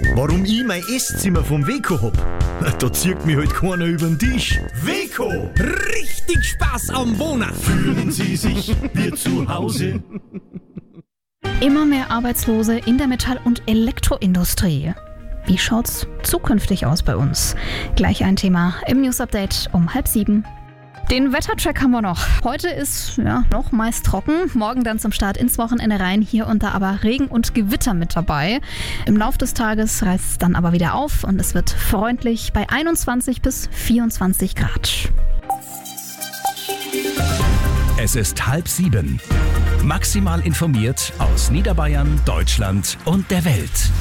Warum ich mein Esszimmer vom Weco hab? Da zieht mich halt keiner über den Tisch. Weco! Richtig Spaß am Wohnen. Fühlen Sie sich wie zu Hause? Immer mehr Arbeitslose in der Metall- und Elektroindustrie. Wie schaut's zukünftig aus bei uns? Gleich ein Thema im News-Update um 6:30. Den Wettercheck haben wir noch. Heute ist noch meist trocken, morgen dann zum Start ins Wochenende rein, hier und da aber Regen und Gewitter mit dabei. Im Laufe des Tages reißt es dann aber wieder auf und es wird freundlich bei 21 bis 24 Grad. Es ist 6:30. Maximal informiert aus Niederbayern, Deutschland und der Welt.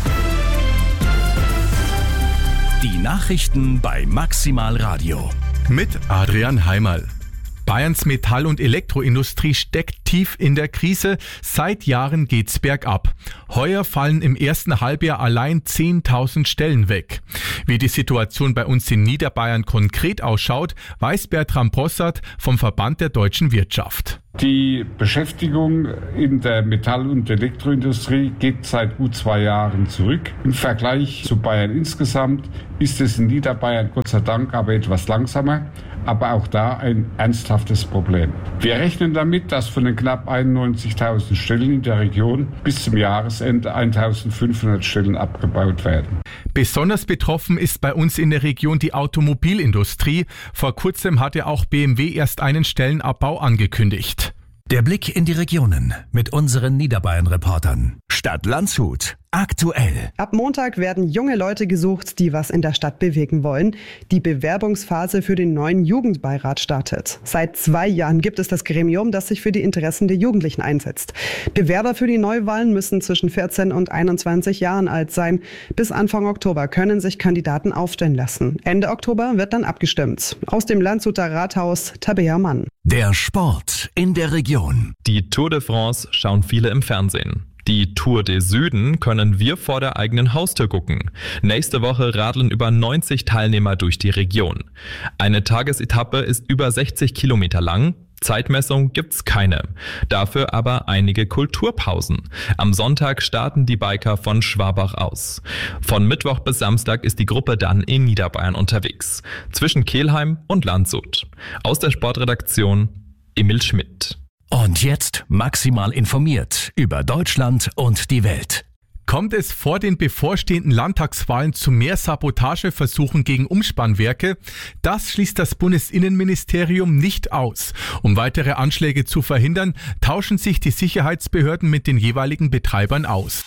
Die Nachrichten bei Maximal Radio. Mit Adrian Heimerl. Bayerns Metall- und Elektroindustrie steckt tief in der Krise. Seit Jahren geht's bergab. Heuer fallen im ersten Halbjahr allein 10.000 Stellen weg. Wie die Situation bei uns in Niederbayern konkret ausschaut, weiß Bertram Possart vom Verband der deutschen Wirtschaft. Die Beschäftigung in der Metall- und Elektroindustrie geht seit gut 2 Jahren zurück. Im Vergleich zu Bayern insgesamt ist es in Niederbayern Gott sei Dank aber etwas langsamer, aber auch da ein ernsthaftes Problem. Wir rechnen damit, dass von den knapp 91.000 Stellen in der Region bis zum Jahresende 1.500 Stellen abgebaut werden. Besonders betroffen ist bei uns in der Region die Automobilindustrie. Vor kurzem hatte auch BMW erst einen Stellenabbau angekündigt. Der Blick in die Regionen mit unseren Niederbayern-Reportern. Stadt Landshut. Aktuell. Ab Montag werden junge Leute gesucht, die was in der Stadt bewegen wollen. Die Bewerbungsphase für den neuen Jugendbeirat startet. Seit 2 Jahren gibt es das Gremium, das sich für die Interessen der Jugendlichen einsetzt. Bewerber für die Neuwahlen müssen zwischen 14 und 21 Jahren alt sein. Bis Anfang Oktober können sich Kandidaten aufstellen lassen. Ende Oktober wird dann abgestimmt. Aus dem Landshuter Rathaus, Tabea Mann. Der Sport in der Region. Die Tour de France schauen viele im Fernsehen. Die Tour des Süden können wir vor der eigenen Haustür gucken. Nächste Woche radeln über 90 Teilnehmer durch die Region. Eine Tagesetappe ist über 60 Kilometer lang. Zeitmessung gibt's keine. Dafür aber einige Kulturpausen. Am Sonntag starten die Biker von Schwabach aus. Von Mittwoch bis Samstag ist die Gruppe dann in Niederbayern unterwegs. Zwischen Kelheim und Landshut. Aus der Sportredaktion Emil Schmidt. Und jetzt maximal informiert über Deutschland und die Welt. Kommt es vor den bevorstehenden Landtagswahlen zu mehr Sabotageversuchen gegen Umspannwerke? Das schließt das Bundesinnenministerium nicht aus. Um weitere Anschläge zu verhindern, tauschen sich die Sicherheitsbehörden mit den jeweiligen Betreibern aus.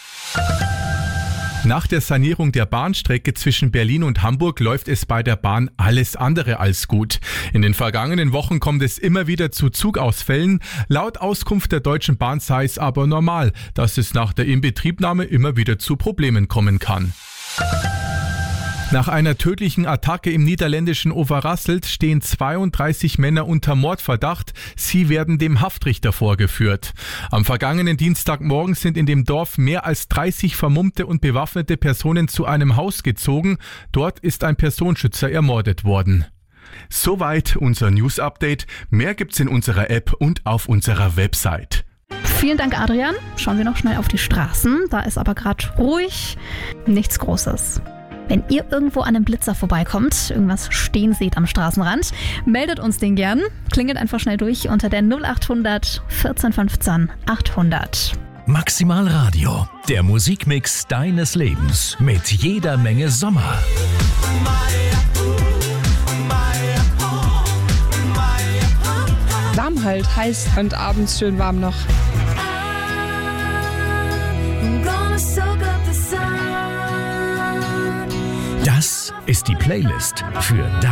Nach der Sanierung der Bahnstrecke zwischen Berlin und Hamburg läuft es bei der Bahn alles andere als gut. In den vergangenen Wochen kommt es immer wieder zu Zugausfällen. Laut Auskunft der Deutschen Bahn sei es aber normal, dass es nach der Inbetriebnahme immer wieder zu Problemen kommen kann. Nach einer tödlichen Attacke im niederländischen Overasselt stehen 32 Männer unter Mordverdacht. Sie werden dem Haftrichter vorgeführt. Am vergangenen Dienstagmorgen sind in dem Dorf mehr als 30 vermummte und bewaffnete Personen zu einem Haus gezogen. Dort ist ein Personenschützer ermordet worden. Soweit unser News-Update. Mehr gibt's in unserer App und auf unserer Website. Vielen Dank, Adrian. Schauen wir noch schnell auf die Straßen. Da ist aber gerade ruhig. Nichts Großes. Wenn ihr irgendwo an einem Blitzer vorbeikommt, irgendwas stehen seht am Straßenrand, meldet uns den gern. Klingelt einfach schnell durch unter der 0800 1415 800. Maximal Radio, der Musikmix deines Lebens mit jeder Menge Sommer. Warm halt, heiß und abends schön warm noch. Das ist die Playlist für